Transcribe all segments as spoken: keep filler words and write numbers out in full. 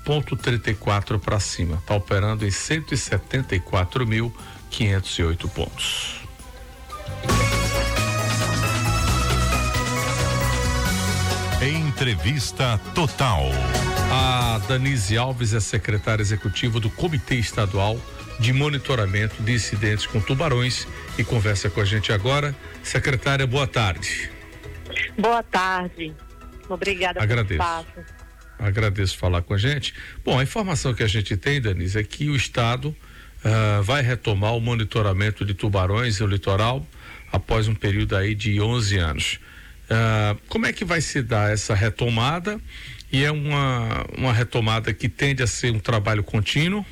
ponto trinta e quatro para cima. Está operando em cento e setenta e quatro mil quinhentos e oito pontos. Entrevista Total. A Danise Alves é secretária executiva do Comitê Estadual de Monitoramento de Incidentes com Tubarões e conversa com a gente agora. Secretária, boa tarde. Boa tarde. Obrigada Agradeço. pelo espaço. Agradeço falar com a gente. Bom, a informação que a gente tem, Danise, é que o Estado uh, vai retomar o monitoramento de tubarões no litoral após um período aí de onze anos. Uh, como é que vai se dar essa retomada? E é uma, uma retomada que tende a ser um trabalho contínuo?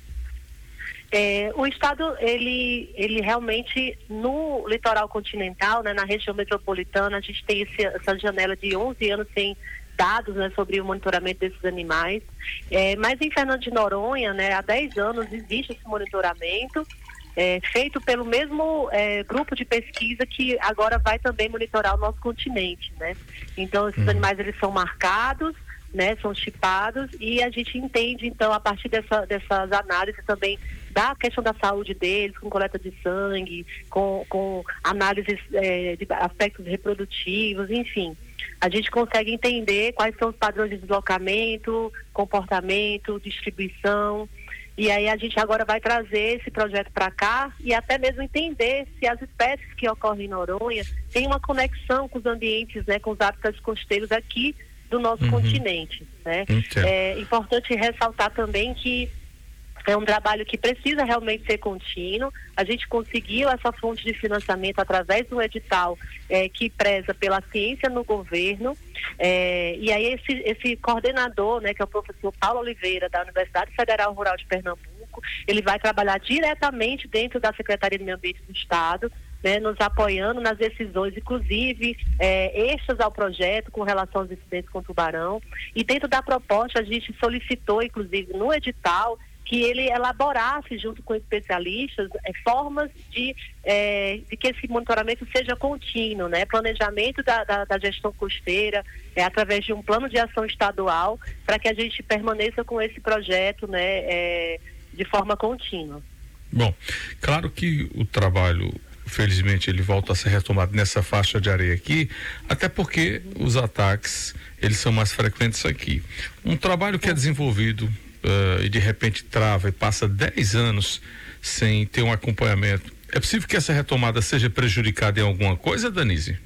É, o Estado, ele, ele realmente, no litoral continental, né, na região metropolitana, a gente tem esse, essa janela de onze anos sem dados, né, sobre o monitoramento desses animais. É, mas em Fernando de Noronha, né, há dez anos existe esse monitoramento, É, feito pelo mesmo é, grupo de pesquisa que agora vai também monitorar o nosso continente, né? Então, esses hum. animais, eles são marcados, né? São chipados e a gente entende, então, a partir dessa, dessas análises também da questão da saúde deles, com coleta de sangue, com, com análises é, de aspectos reprodutivos, enfim. A gente consegue entender quais são os padrões de deslocamento, comportamento, distribuição. E aí a gente agora vai trazer esse projeto para cá e até mesmo entender se as espécies que ocorrem em Noronha têm uma conexão com os ambientes, né, com os hábitats costeiros aqui do nosso uhum. continente, né? É importante ressaltar também que é um trabalho que precisa realmente ser contínuo. A gente conseguiu essa fonte de financiamento através do edital é, que preza pela ciência no governo. É, e aí esse, esse coordenador, né, que é o professor Paulo Oliveira, da Universidade Federal Rural de Pernambuco, ele vai trabalhar diretamente dentro da Secretaria do Meio Ambiente do Estado, né, nos apoiando nas decisões, inclusive é, extras ao projeto com relação aos incidentes com tubarão. E dentro da proposta a gente solicitou, inclusive no edital, que ele elaborasse junto com especialistas é, formas de, é, de que esse monitoramento seja contínuo, né? Planejamento da, da, da gestão costeira é, através de um plano de ação estadual para que a gente permaneça com esse projeto, né, é, de forma contínua. Bom, claro que o trabalho, felizmente, ele volta a ser retomado nessa faixa de areia aqui, até porque os ataques, eles são mais frequentes aqui. Um trabalho que é desenvolvido Uh, e de repente trava e passa dez anos sem ter um acompanhamento, é possível que essa retomada seja prejudicada em alguma coisa, Danise?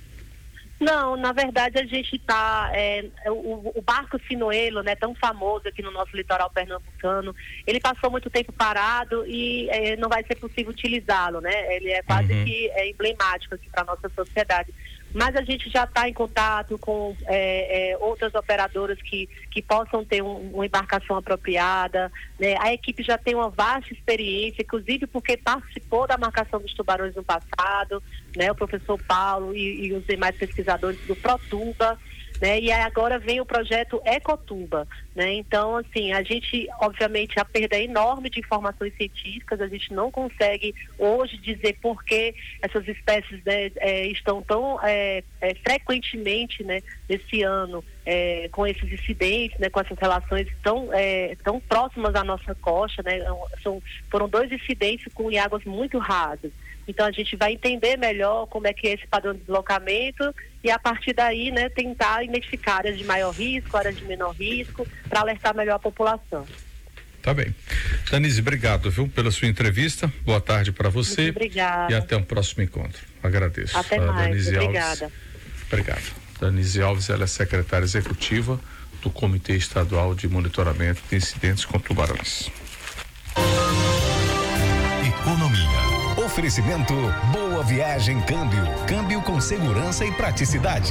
Não, na verdade a gente está, é, o, o barco Sinuelo, né, tão famoso aqui no nosso litoral pernambucano, ele passou muito tempo parado e é, não vai ser possível utilizá-lo, né? Ele é quase uhum. que é emblemático aqui para a nossa sociedade. Mas a gente já está em contato com é, é, outras operadoras que, que possam ter um, uma embarcação apropriada, né? A equipe já tem uma vasta experiência, inclusive porque participou da marcação dos tubarões no passado, né? O professor Paulo e, e os demais pesquisadores do Protuba, né? E aí agora vem o projeto Ecotuba, né? Então, assim, a gente, obviamente, a perda é enorme de informações científicas, a gente não consegue hoje dizer por que essas espécies, né, é, estão tão é, é, frequentemente, né, nesse ano, é, com esses incidentes, né, com essas relações tão, é, tão próximas à nossa costa, né? São, foram dois incidentes com em águas muito rasas. Então a gente vai entender melhor como é que é esse padrão de deslocamento e a partir daí, né, tentar identificar áreas de maior risco, áreas de menor risco, para alertar melhor a população. Tá bem. Danise, obrigado, viu, pela sua entrevista. Boa tarde para você. Muito obrigada. E até um próximo encontro. Agradeço. Até a mais. Danise Obrigada. Alves. Obrigado. Danise Alves, ela é secretária executiva do Comitê Estadual de Monitoramento de Incidentes com Tubarões. Economia. Oferecimento Boa Viagem Câmbio. Câmbio com segurança e praticidade.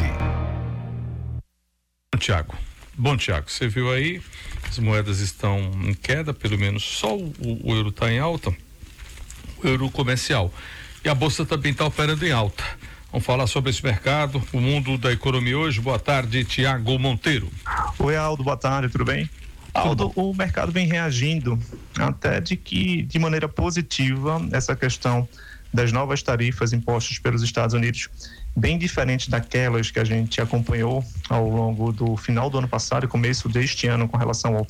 Bom, Tiago. Bom, Tiago, você viu aí, as moedas estão em queda, pelo menos só o, o euro está em alta, o euro comercial. E a bolsa também está operando em alta. Vamos falar sobre esse mercado, o mundo da economia hoje. Boa tarde, Tiago Monteiro. Oi, Aldo, boa tarde, tudo bem? Aldo, o mercado vem reagindo até de que, de maneira positiva, essa questão das novas tarifas impostas pelos Estados Unidos, bem diferente daquelas que a gente acompanhou ao longo do final do ano passado e começo deste ano com relação ao